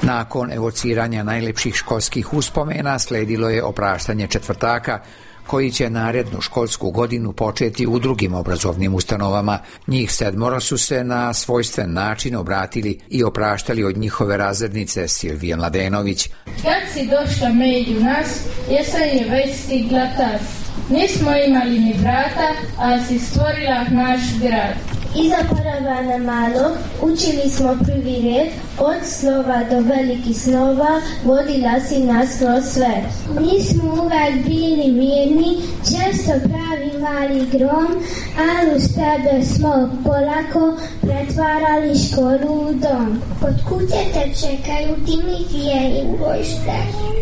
Nakon evociranja najlepših školskih uspomena sledilo je opraštanje četvrtaka, koji će narednu školsku godinu početi u drugim obrazovnim ustanovama. Njih 7 su se na svojstven način obratili i opraštali od njihove razrednice Silvije Mladenović. Kad si došla među nas, jesen je već stigla tad. Nismo imali ni brata, a si stvorila naš grad. Iza paravana malog učili smo prvi red, od slova do velikih snova, vodila si nas kroz sve. Nismo uvek bili mirni, često pravi mali grom, ali uz tebe smo polako pretvarali školu u dom. Kod kuće te čekaju Dimitrije i Vojšte.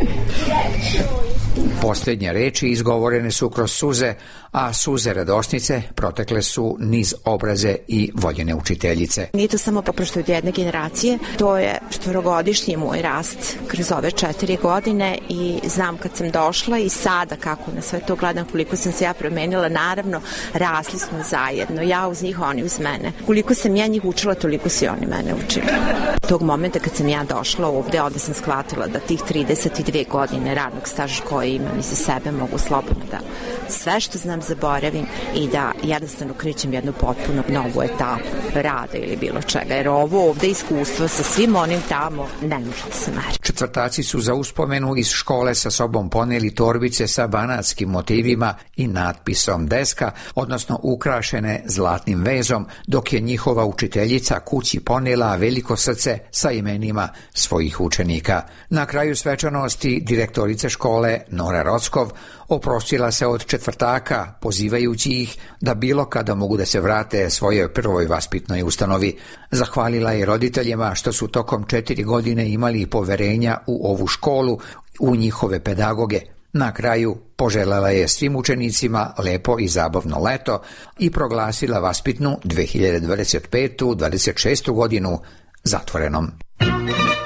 Posljednje reči izgovorene su kroz suze, a suze radosnice protekle su niz obraze i voljene učiteljice. Nije to samo poproštaj od jedne generacije, to je 4-godišnji moj rast kroz ove 4 godine i znam kad sam došla i sada kako na sve to gledam, koliko sam se ja promenila. Naravno, rasli smo zajedno, ja uz njih, oni uz mene. Koliko sam ja njih učila, toliko su oni mene učili. Tog momenta kad sam ja došla ovde, onda sam shvatila da tih 32 godine radnog staža koje imam iza sebe mogu slobodno da sve što znam zaboravim i da jednostavno krećem jednu potpuno novu etapu rada ili bilo čega. Jer ovo ovde iskustvo sa svim onim tamo ne može da se meri. Četvrtaci su za uspomenu iz škole sa sobom poneli torbice sa banatskim motivima i natpisom deska, odnosno ukrašene zlatnim vezom, dok je njihova učiteljica kući ponela veliko srce sa imenima svojih učenika. Na kraju svečanosti direktorica škole Nora Rockov oprostila se od četvrtaka, pozivajući ih da bilo kada mogu da se vrate svojoj prvoj vaspitnoj ustanovi. Zahvalila je roditeljima što su tokom 4 godine imali poverenja u ovu školu, u njihove pedagoge. Na kraju poželjela je svim učenicima lepo i zabavno leto i proglasila vaspitnu 2025-26 godinu zatvorenom.